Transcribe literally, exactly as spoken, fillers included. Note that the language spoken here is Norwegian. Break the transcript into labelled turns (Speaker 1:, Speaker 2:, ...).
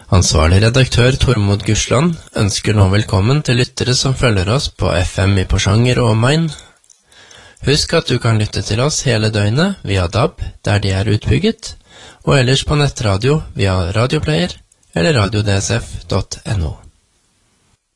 Speaker 1: Ansvarlig redaktør Tormod Gursland ønsker nå velkommen til lyttere som følger oss på F M i Porsanger og omegn. Husk at du kan lytte til oss hele døgnet via D A B, der de er utbygget, og ellers på nettradio via radioplayer eller radio d s f punktum n o.